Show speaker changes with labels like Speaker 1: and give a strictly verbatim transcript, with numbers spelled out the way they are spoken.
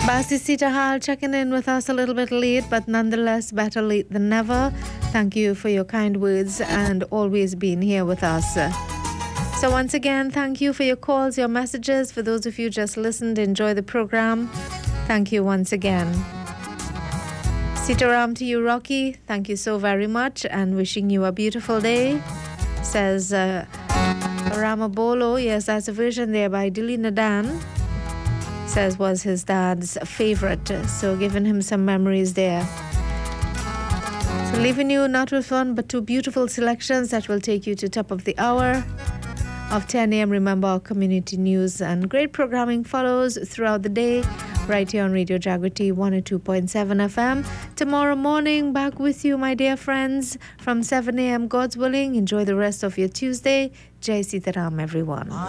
Speaker 1: Basi Sitahal checking in with us a little bit late, but nonetheless better late than never. Thank you for your kind words and always being here with us. So once again, thank you for your calls, your messages. For those of you just listened, enjoy the program. Thank you once again. Sitaram to you, Rocky. Thank you so very much and wishing you a beautiful day. Says uh, Ramabolo. Yes, that's a version there by Dilly Nadan. Says was his dad's favorite, so giving him some memories there. So leaving you not with one but two beautiful selections that will take you to top of the hour of ten a.m. Remember, our community news and great programming follows throughout the day right here on Radio Jagriti one oh two point seven F M. Tomorrow morning back with you, my dear friends, from seven a.m. God's willing. Enjoy the rest of your Tuesday. Jai Sitaram, everyone.